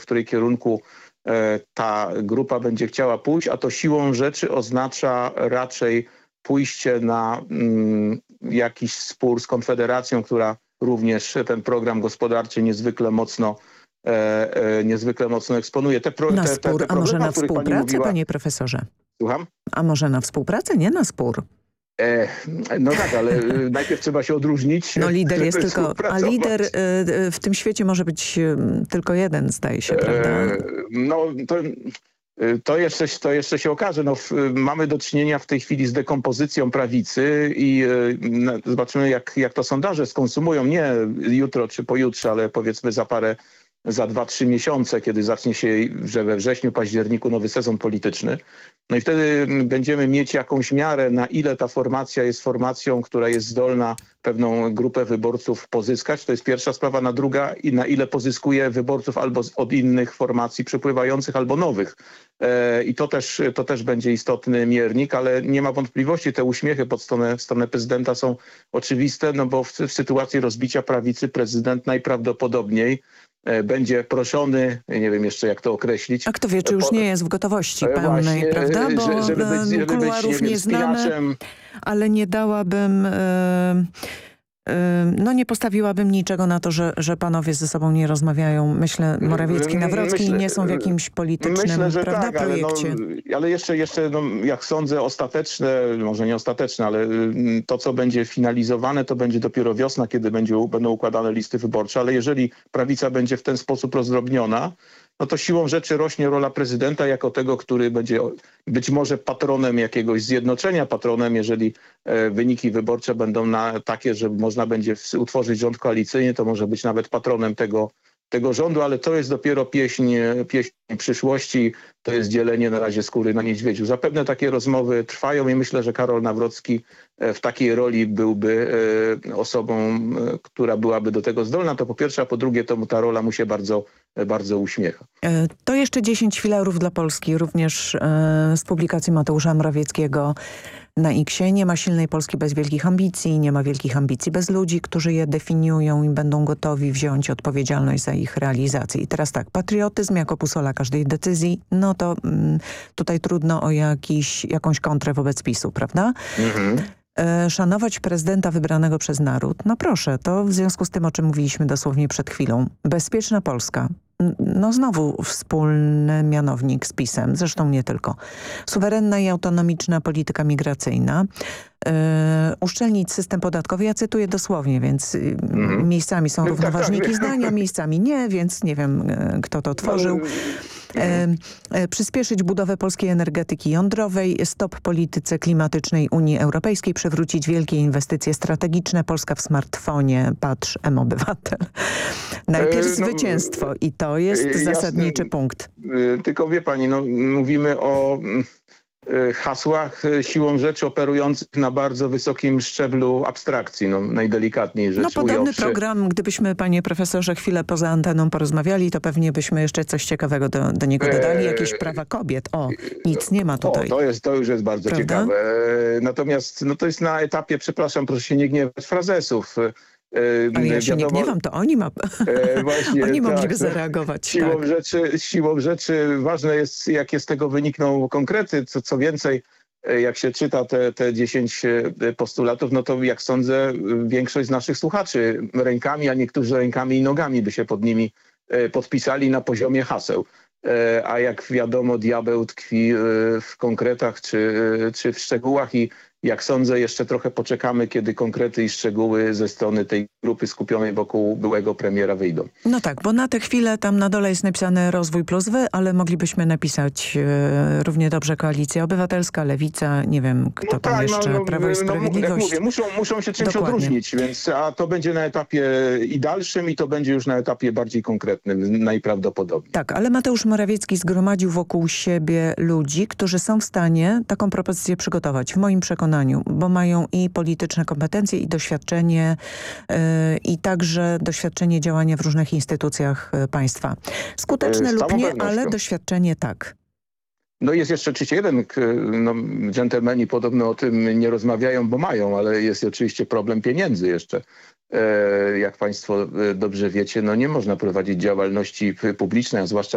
której kierunku ta grupa będzie chciała pójść, a to siłą rzeczy oznacza raczej pójście na jakiś spór z Konfederacją, która również ten program gospodarczy niezwykle mocno eksponuje. A może na współpracę, panie profesorze? Słucham? A może na współpracę, nie na spór? No tak, ale najpierw trzeba się odróżnić. No lider jest tylko, a lider w tym świecie może być tylko jeden, zdaje się, prawda? No to jeszcze się okaże. No, mamy do czynienia w tej chwili z dekompozycją prawicy i zobaczymy, jak to sondaże skonsumują. Nie jutro czy pojutrze, ale powiedzmy za 2-3 miesiące, kiedy zacznie się, że we wrześniu, październiku nowy sezon polityczny. No i wtedy będziemy mieć jakąś miarę, na ile ta formacja jest formacją, która jest zdolna pewną grupę wyborców pozyskać. To jest pierwsza sprawa. Na druga, i na ile pozyskuje wyborców albo od innych formacji przypływających, albo nowych. I to też będzie istotny miernik, ale nie ma wątpliwości, te uśmiechy w stronę prezydenta są oczywiste, no bo w sytuacji rozbicia prawicy prezydent najprawdopodobniej będzie proszony, nie wiem jeszcze jak to określić. A kto wie, czy już nie jest w gotowości pełnej, właśnie, prawda? Bo żeby kuluarów nie znamy, ale nie dałabym... No nie postawiłabym niczego na to, że panowie ze sobą nie rozmawiają. Myślę, Morawiecki, Nawrocki nie są w jakimś politycznym projekcie. Ale jeszcze jak sądzę, ostateczne, może nie ostateczne, ale to, co będzie finalizowane, to będzie dopiero wiosna, kiedy będą układane listy wyborcze. Ale jeżeli prawica będzie w ten sposób rozdrobniona, no to siłą rzeczy rośnie rola prezydenta jako tego, który będzie być może patronem jakiegoś zjednoczenia, patronem, jeżeli wyniki wyborcze będą takie, że można będzie utworzyć rząd koalicyjny, to może być nawet patronem tego rządu, ale to jest dopiero pieśń przyszłości, to jest dzielenie na razie skóry na niedźwiedziu. Zapewne takie rozmowy trwają i myślę, że Karol Nawrocki w takiej roli byłby osobą, która byłaby do tego zdolna. To po pierwsze, a po drugie to ta rola mu się bardzo, bardzo uśmiecha. To jeszcze 10 filarów dla Polski, również z publikacji Mateusza Morawieckiego na X-ie. Nie ma silnej Polski bez wielkich ambicji, nie ma wielkich ambicji bez ludzi, którzy je definiują i będą gotowi wziąć odpowiedzialność za ich realizację. I teraz tak, patriotyzm jako busola każdej decyzji, no to tutaj trudno o jakąś kontrę wobec PiS-u, prawda? Mhm. Szanować prezydenta wybranego przez naród. No proszę, to w związku z tym, o czym mówiliśmy dosłownie przed chwilą. Bezpieczna Polska. No znowu wspólny mianownik z PiS-em, zresztą nie tylko. Suwerenna i autonomiczna polityka migracyjna. Uszczelnić system podatkowy. Ja cytuję dosłownie, więc miejscami są równoważniki zdania, miejscami nie, więc nie wiem, kto to tworzył. Przyspieszyć budowę polskiej energetyki jądrowej, stop polityce klimatycznej Unii Europejskiej, przywrócić wielkie inwestycje strategiczne. Polska w smartfonie, patrz, M-Obywatel. Najpierw zwycięstwo i to jest zasadniczy punkt. Tylko wie pani, mówimy o hasłach siłą rzeczy operujących na bardzo wysokim szczeblu abstrakcji, najdelikatniej rzecz podobny ująwszy. Program, gdybyśmy, panie profesorze, chwilę poza anteną porozmawiali, to pewnie byśmy jeszcze coś ciekawego do niego dodali, jakieś prawa kobiet. Nic nie ma tutaj. To już jest bardzo ciekawe. Natomiast to jest na etapie, przepraszam, proszę się nie gniewać, frazesów. Ale ja się nie gniewam, to oni oni mogliby zareagować. Siłą rzeczy ważne jest, jakie z tego wynikną konkrety. Co więcej, jak się czyta te 10 postulatów, no to jak sądzę, większość z naszych słuchaczy rękami, a niektórzy rękami i nogami by się pod nimi podpisali na poziomie haseł. A jak wiadomo, diabeł tkwi w konkretach czy w szczegółach i jak sądzę, jeszcze trochę poczekamy, kiedy konkrety i szczegóły ze strony tej grupy skupionej wokół byłego premiera wyjdą. No tak, bo na tę chwilę tam na dole jest napisane rozwój plus wy, ale moglibyśmy napisać równie dobrze Koalicja Obywatelska, Lewica, nie wiem kto tam jeszcze, Prawo i Sprawiedliwość. Jak mówię, muszą się czymś odróżnić, więc a to będzie na etapie i dalszym i to będzie już na etapie bardziej konkretnym najprawdopodobniej. Tak, ale Mateusz Morawiecki zgromadził wokół siebie ludzi, którzy są w stanie taką propozycję przygotować, w moim przekonaniu, bo mają i polityczne kompetencje, i doświadczenie, i także doświadczenie działania w różnych instytucjach państwa. Skuteczne lub nie, ale doświadczenie tak. Jest jeszcze oczywiście jeden, dżentelmeni podobno o tym nie rozmawiają, bo mają, ale jest oczywiście problem pieniędzy jeszcze. Jak państwo dobrze wiecie, nie można prowadzić działalności publicznej, a zwłaszcza